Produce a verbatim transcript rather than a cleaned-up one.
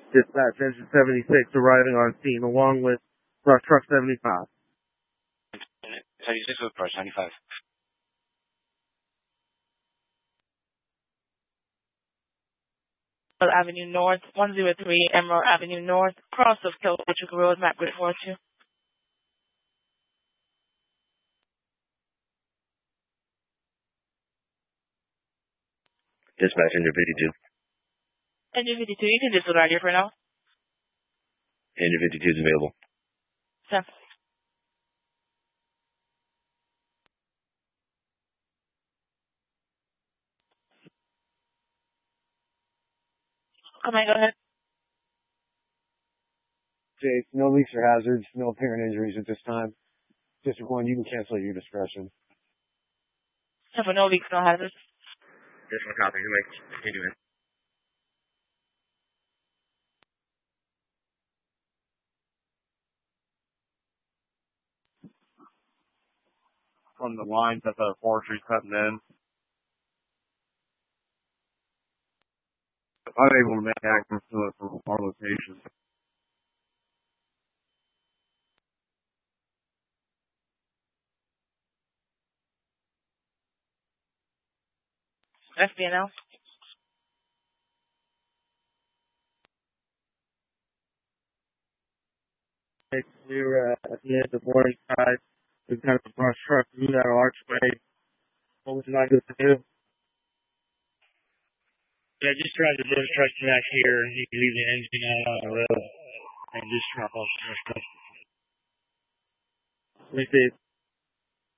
Dispatch engine seventy-six arriving on scene along with brush truck seventy-five. seventy-six with brush ninety-five. Avenue North, one oh three Emerald Avenue North, cross of Kilpatrick Road, map grid four two. Dispatch engine fifty-two. Engine fifty-two, you can disregard here for now. Engine fifty-two is available. Sir. Come on, go ahead. Jake, no leaks or hazards, no apparent injuries at this time. District one, you can cancel at your discretion. So for no leaks, no hazards. District one copy, you may continue in. From the lines that the forestry's cutting in. Unable to make access to it from our location. F B N L. We're uh, at the end of the boarding side. We've got a brush truck through that archway. What would you like us to do? Yeah, just drive the brush truck back here. You can leave the engine out on the road and just drop off the brush truck. Let me see.